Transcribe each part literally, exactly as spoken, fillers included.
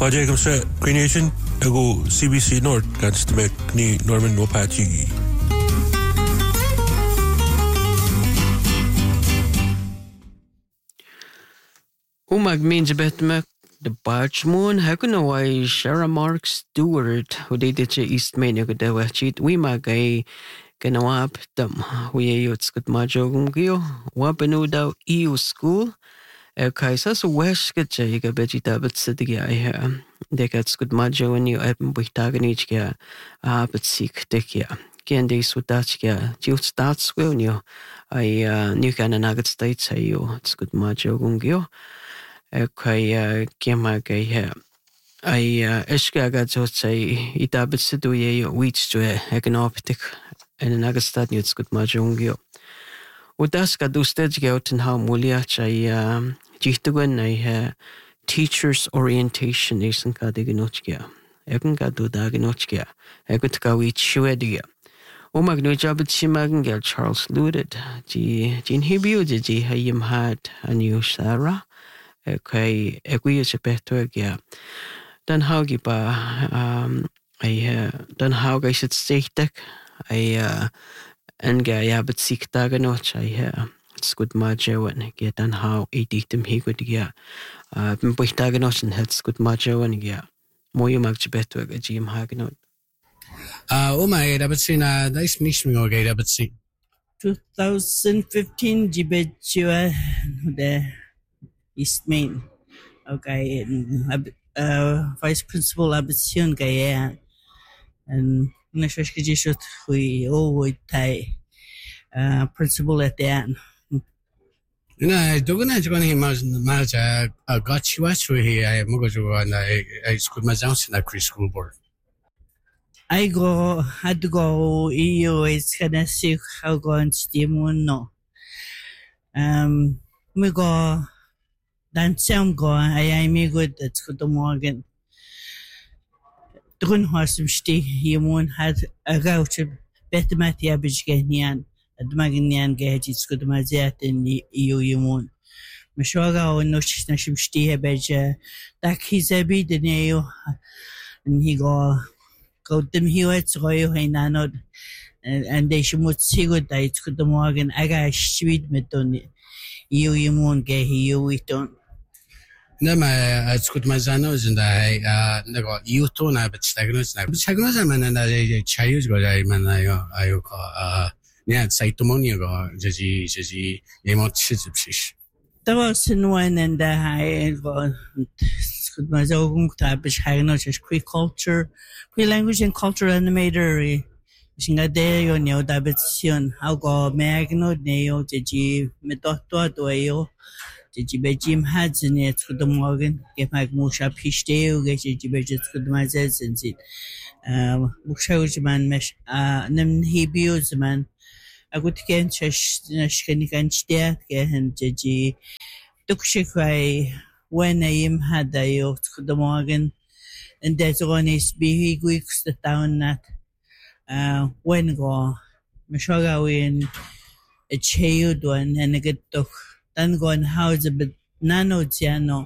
Pajegam sa Green Nation, ego C B C North, gans to make ni Norman Wapachigi. Umag means bet mek the Barchmoon, hakunaway Shara Mark Stewart, who did it East Main, who de wachit, we magay ganawap them, we yots good majogungio, wapenuda E U school, a kaisas wesh get jayga vegeta but sidiga I hear. They gets good majo and you eben witaganichia, ah, but seek dekia. Candy Sudachia, Jill starts will you. I uh, new can nugget states, I you, it's good majogungio. Okay, Kiamaga here. I Eshkaga Josai, Itabit Siduye, which to a economic and an Agastat Nuts good Majungio. Udaska do stage out and how Muliach I Jitugan I teachers orientation is in Kadiginochia. Eganka do Daginochia. Egutka which Shuedia. O Magno Jabit Shimagangel Charles Luded. G. Jean Hibu, G. Hayim had a new Sarah. Okay, eguia se pertuagia. Dan haugi ba um I dan hauga is it steak I uh and ga ja bet sik daga noch I it's good majo and get dan how editum he good ja. Uh bin buch daga noch and it's good majo and ja. Moyo mag je pertuaga jim hagenot. Uh oh my da bet sina nice mission go ga da bet sin. twenty fifteen jibet jua de East Main. Okay, and uh, Vice Principal Abitsion Gaya and Nashashkajishut, we always tie uh, principal at the end. You know, Dogana is going to manage a got you watch here. I Mogojo and I school my Johnson at Chris School Board. I go, had to go, E U is gonna see how go and steam no. Um, we go. Dan sam go ay ay mi good at skuto morgen. Drun hasum sti yemun had a gauch better matia bijgenian at magnian gehit skuto mazet in eu yemun. Meshoga on no nashim sti beja dak his abi de neo and he go go them hiwets royo hinanod and they shmut sigud that skuto morgen aga sweet meton eu yemun gehi eu iton. No, my school my zanos and I uh nego yuto na but stagnos na. Stagnos man na chayus go I man ayo ayo ko uh yeah saitomonio go jeji jeji emot chipsish. There was one and I go school my zogung type is hagnos is Cree culture, Cree language and culture animator. Singa de yo neo dabetion how go magno neo jeji metoto to yo. Jibe Jim has in it to the Morgan, get my Musha Pishteo, get Jibe just good my zeds and it. Um, Musha man mesh, uh, nem he builds man. I would get Shkanikan Stia, get him Jiji. Dukshikai, when I am had the yo to the Morgan, and there's one is be weeks the town that, uh, when go, Meshoga win a chayud one and a get to. Dan go and house a bit nano tiano.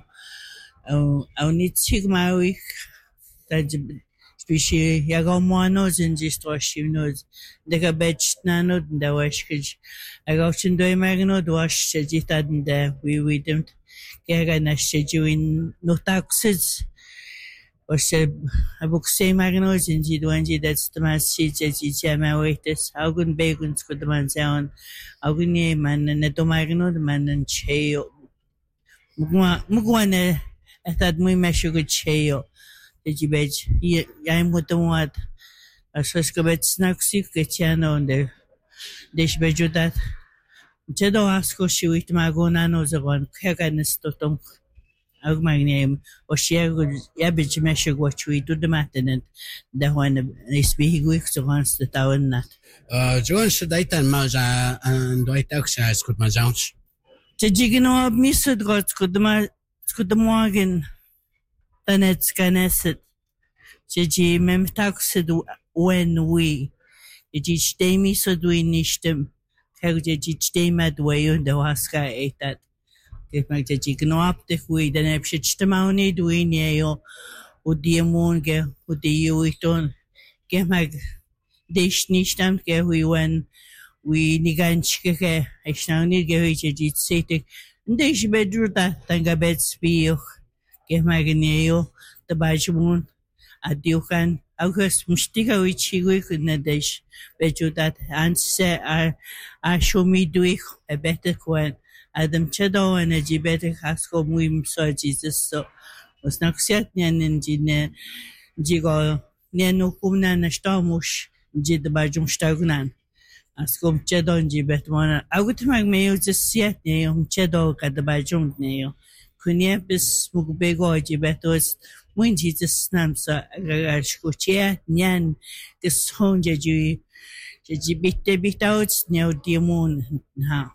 I need sigma week that species Yagomonos and just wash you knows. The gabetch nano, the wash. I got in the magno, wash Sajitad and there we with them. Gagana Shajuin no taxes. Or said a book say magnos in G that's the mass seats as each my waiters. How good bacons could the man sound? How good name man and the magno, the man and chayo. Mugwane at that we measure good chayo. The Gibage, I'm with the what a Suskabet snack sick channel on the dish bejo that. Jedo asko she with Magona knows the one, Kaganis totum. Of my name, or share good average measure what we do the matin, the one is being weeks against the town nut. Uh, John should I tell Maja and I exercise good my zounch? The Jigino missed got good my good morgan, then it's canesset. Jiji mem taxed when we each day missed we nished them. How did each day mad way on the Waska ate that? If my jigno up the way, then I should stamoni doing yeo وديمون كه وديويتون كه ما ديش نيشتم كه ويوان ونيجانشكه إشناني كه يجي تسيتك ديش بدرتا تنجا بتسبيخ كه ما جنيو تباجمون أديوكان أوكس مشتيكا ويتشيغوي كنا ديش بجودات أنسى أشومي دويخ أبتك وان أدم تشدو أنا جيبتك أسكو موي مسوا جيزس سو وسنكسيات نيان جينا جيغو نيانو كومنا نشتاموش جيد باجم شتاغنان أسكو تشدو جيبت وانا أقول ماك ميو جسيات نيو تشدو كد باجم نيو كونيا بس مقبيغو جيبتوس وين جيزس نامسا أشكوشيات نيان كسهون جيجي جيجي بيت بيتاوت نيو ديمون ها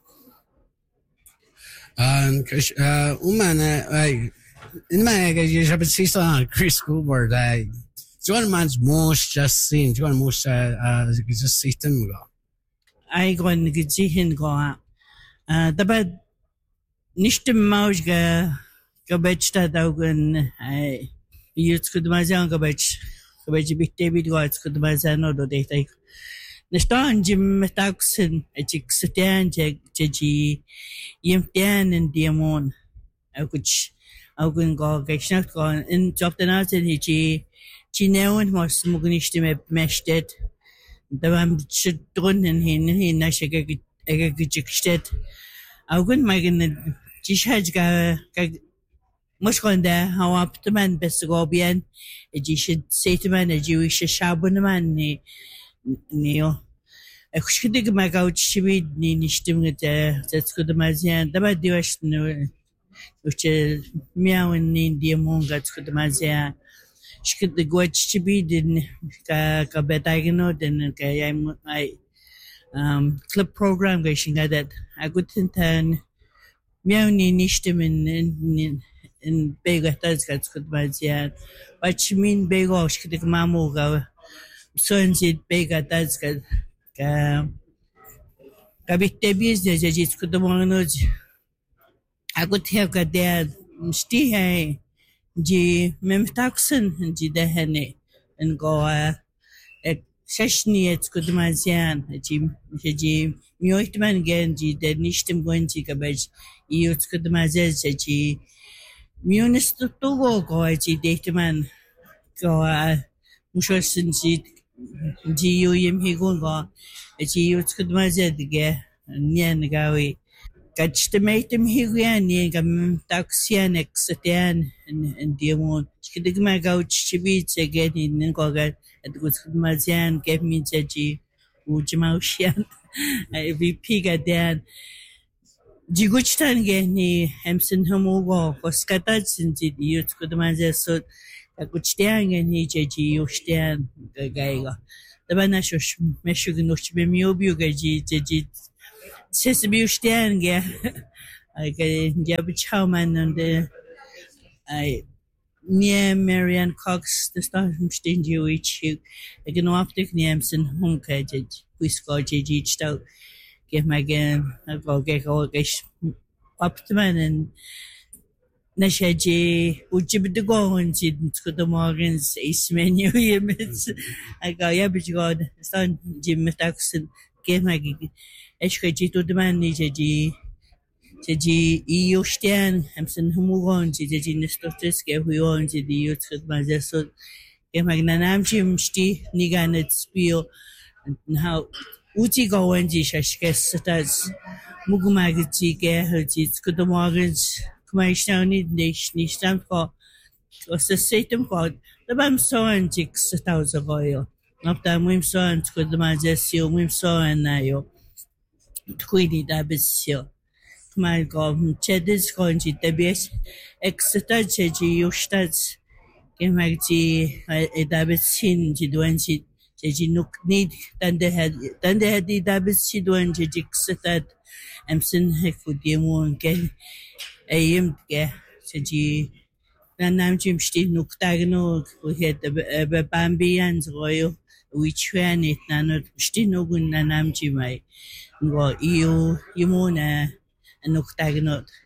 Um, uh, umana, ay, in my, you have seen on Chris School board, I, John man's most just seen, John most, uh, uh, just see them go. I go and get zihin go, uh, the bad, nicht Maus ga, gabetch that augen, I, you could mazan gabetch, gabetch bit David gods could mazan or the day. نشتان جم متاكسن أجيك ستان جي جي يمتان إن ديمون أو كتش أو كن قا كيشناك قا إن جابتناتن هيجي جي ناون ماس مغنيشتم بمشتت دبام تشتغن إن هين هين ناشا كا كجيكشتت أو كن ما كن جيش هاج كا كا مش كندا هوا بتمن بس قابيان أجيش سيتمن أجي ويش شابون من ني نيو أخش كده ما قاعد شبيد ني نشتم كده تذكر دمازيان دبا ديوش نو وش مياون ني ديمون قاعد تذكر دمازيان شكده قاعد شبيد إن كا كبتاعينو دن كياي أي um club program قايشين قاعد أقول تنتان مياون ني نشتم إن إن إن بيجا تاز قاعد تذكر دمازيان بس مين بيجا شكده مامو قاعد سونجيت بيجا تاز كا كا كبيتبيز جاجيت كدمانوج أقول هيك كده مشتي هاي جي ممتاكسن جي دهني إنقوا ششنيت كدمازيان جي جي ميوت من جن جي دنيشتم قن جي كبج يوت كدمازيز جي ميونست توغو قوا جي ديتمان قوا مشوسن جي جيو يمهيقون قا جيو تكدما زدقه نيان قاوي قد اشتميتم هيقيان نيان قم تاكسيان اكستيان انديمون شكدق ما قاو تشبيت سيقاني ننقو قد ادقو تكدما زيان كيف مين تجي وجماوشيان في بي قديان جيقوشتان قاني همسن هموغو وسكتات سنجي ديو تكدما زي صوت كوتشتيان يعني جي يوشتيان جايغا طبعا نشوش مشوق نوش بميوبيو جي جي سيس بيوشتيان جا اي جاب تشاو مان اند اي نيا ماريان كوكس تستار مشتين جي ويتشيو لكن وافتك نيامسن هم كاجي كويسكو جي جي تشتاو كيف ما كان اقول كيف اقول كيش وابتمان نشجي وجبدقون جد كده مارنز اسمنيو يمس اقايا بجود استان جيم تاكسن كيف ما ايش كجي تدماني جي جي يوشتان همسن هموغون جي جي نستوتس كيف يون جي يوت ما زسو كيف ما نامشي مشتي نيغان تسبيو نهاو وتي قوان جي شاشكس ستاز مغماغ جي كيه جي كده مارنز كمايشتاني ديش نيشتام كو وسسيتم كو طبعا سوان جيك ستاوز غايو نبتا مهم سوان تكود ما جسيو مهم سوان نايو تكويني دابسيو كما كو تشدز كون جي دابيس اكستا جي يوشتاز كما جي دابسين جي دوان جي جي نوك نيد تنده هدي تنده هدي دابسي دوان جي جيك ستاد امسن هكو ديمون كي أيام كه سجى نام جمشتي نكتاغنو وهاد ببامبيان زغيو ويشواني نانو مشتي نوغن نام جماي نو يو يمونا نكتاغنو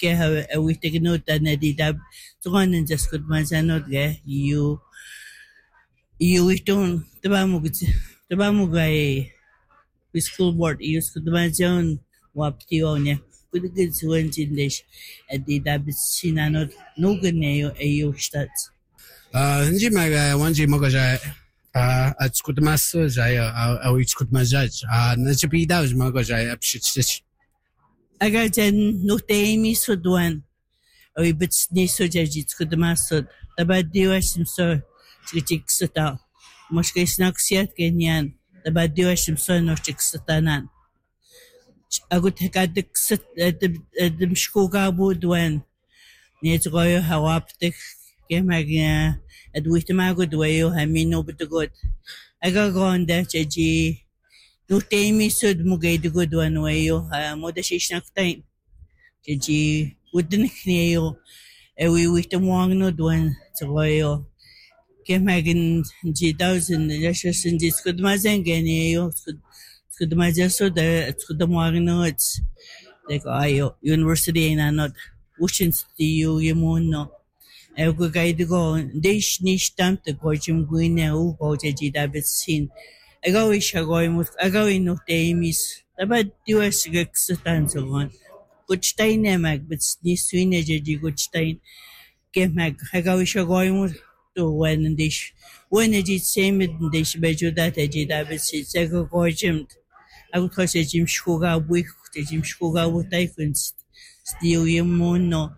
ke ha we take note that di dab tuan and just could manzano ge you you don't the bamu the bamu guy school board use could manzon wapti onya good good went in this at the dab sinano no good neo ayo stat uh nji maga wanji moga uh at could master jaya uh which could mazaj uh na chipida was moga jaya apshit aga jen no temi so duan oi bits ni so jajit could master tabad diwashim so chichik sata moshke snak siat kenyan tabad diwashim so no chik satanan agut hekadik sit dem shkoga budwan ni tgoyo hawaptik kemagya at witmago dwayo hamino butugod aga gonda chaji no temi sud mugay dugod wan wayo moda shishnak time chaji wudin kneyo ewi witmwang no dwan tgoyo kemagin ji thousand yashashin ji skud mazengeneyo skud skud majaso da skud mwang no it's like ayo university na not wushin stiyo yemono Ego guide go dish nish tamp the gorgim guine u go jaji dabit sin. Ego wish a go mut ago in no temis. About US gexatan so on. Good stein mag, but ni swine jaji good stein. Get mag, Ego wish a go mut to when dish. When a jit same dish beju that a jit dabit sin. Ego gorgim. I would cause a jim shuga wick, the jim shuga would typhons. Still you mono.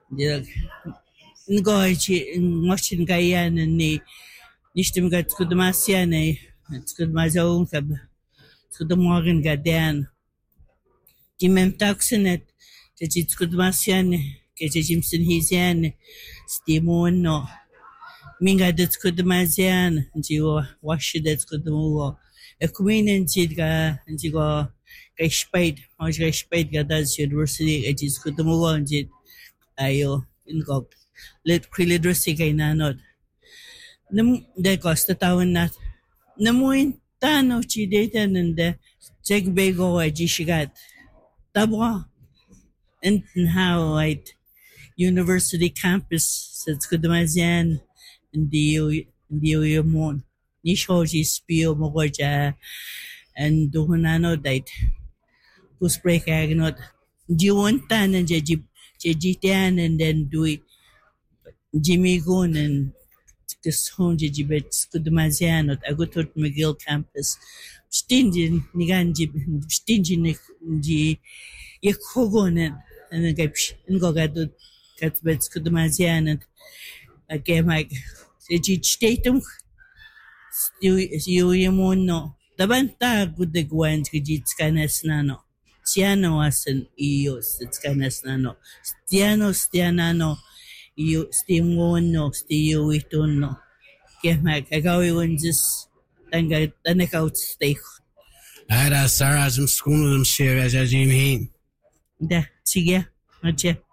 Ngoji ngochin gayan ni nishtim gat kudmasiane skud mazaun kab skud morgen gadan dimem taxenet jit kudmasiane ke jimsin hisian stimon no minga det kudmasian jiwa washidet kudmo e kuminen jidga jigo gespeit moj gespeit gadas university jit kudmo jit ayo ingok let literacy kay nanod nam de costa tawon nat namuin tano chi data nande check bego ajishigat tabwa and how right university campus sets kudmazian ndi ndi yomon ni shoji spio mogoja and duhunano date who's break agnot jiwontan and jeji jejitian and then do it Jimmy Goon and this home Jibet Skudmazian at Agutot McGill campus. Stingin Niganji Stingin Ji Yakogonen and the Gapish and Gogadut Catbet Skudmazian and a game like Jit Statum you Yamono. The Banta good the Gwans Gijit Scanes Nano. Tiano as an Eos, it's Canes Nano. Stiano Stianano. You steam one no, steal it on no. Get my agawi one just then go then out steak. Ada Sarah some school them share as a Jim Hain. Da, sige, mache.